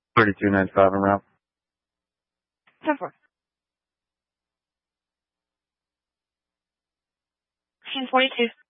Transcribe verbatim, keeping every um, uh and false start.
thirty-two ninety-five en route. ten four. Scene forty-two.